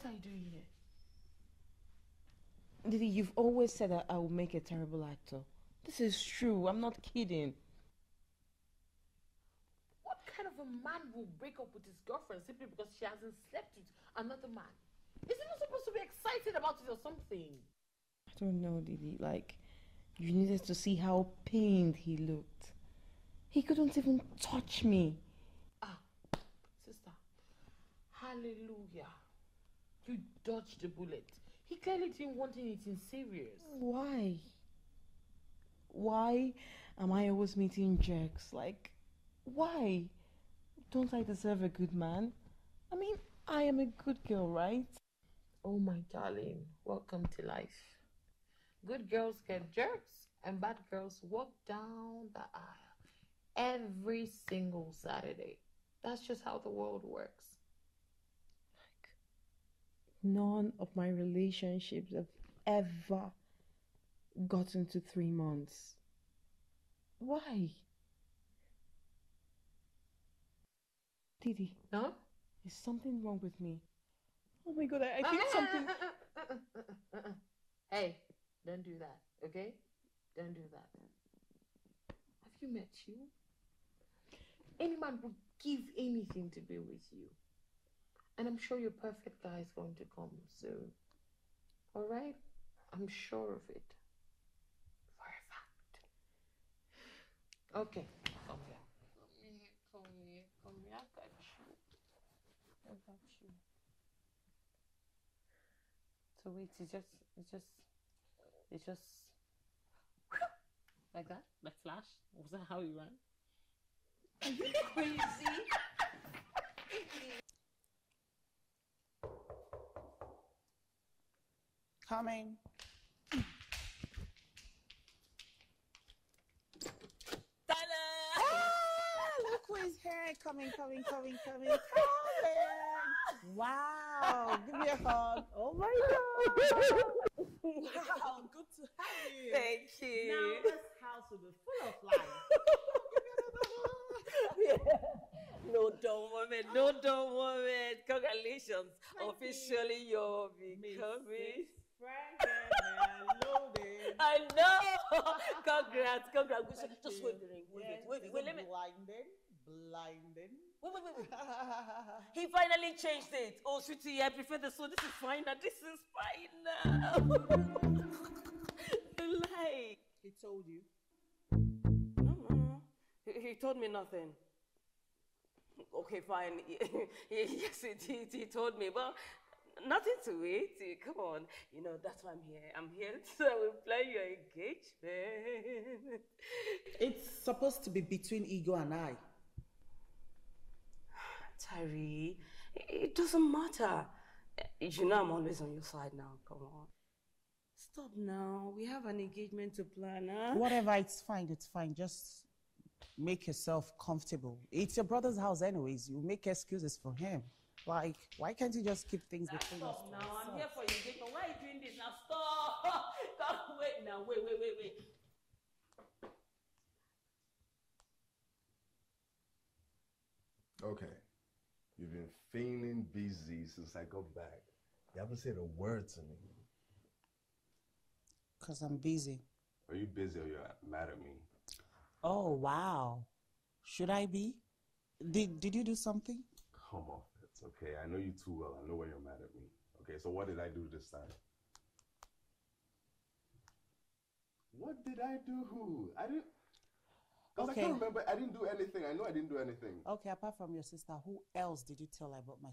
What are you doing here? Didi, you've always said that I will make a terrible actor. This is true. I'm not kidding. What kind of a man will break up with his girlfriend simply because she hasn't slept with another man? Is he not supposed to be excited about it or something? I don't know, Didi. Like, you needed to see how pained he looked. He couldn't even touch me. Ah, sister. Hallelujah. You dodged the bullet. He clearly didn't want anything serious. Why? Why am I always meeting jerks? Like, why? Don't I deserve a good man? I mean, I am a good girl, right? Oh, my darling, welcome to life. Good girls get jerks, and bad girls walk down the aisle every single Saturday. That's just how the world works. Like, none of my relationships have ever gotten to 3 months. Why? Didi, Huh? is something wrong with me? Oh my god, I think something. Hey, don't do that, okay? Don't do that. Have you met you? Any man would give anything to be with you. And I'm sure your perfect guy is going to come soon. All right? I'm sure of it. For a fact. Okay, come here. Come here. I got you. I got you. So wait, it's just like that? Like flash? Was that how you ran? Are you crazy? Coming. Look who is here. Coming. Wow. Give me a hug. Oh my God. Wow. Good to have you. Thank you. Now this house will be full of life. No, don't worry. Congratulations. Officially, you're becoming. Loaded. I know. Congrats. Just wave the ring. Yes, Wave it. Wait, let me. Blinding. Wait. He finally changed it. Oh, sweetie, I prefer this one. This is finer. This is finer. Like. He told you. No. He told me nothing. Okay, fine. Yes, he told me, but nothing to it. Come on. That's why I'm here. I'm here to plan your engagement. It's supposed to be between Ego and I. Tyree, it doesn't matter. I'm always on your side now. Come on. Stop now. We have an engagement to plan, huh? Whatever, it's fine. Just make yourself comfortable. It's your brother's house anyways. You make excuses for him. Like, why can't you just keep things between us? Stop now. I'm here for your engagement. Why are you doing this now? Stop. Come, wait now. Wait. Okay. You've been feeling busy since I got back. You haven't said a word to me. Because I'm busy. Are you busy or you're mad at me? Oh, wow. Should I be? Did you do something? Come off it. It's okay. I know you too well. I know when you're mad at me. Okay, so what did I do this time? What did I do? I didn't... Because I can't remember. I didn't do anything. I know I didn't do anything. Okay, apart from your sister, who else did you tell about my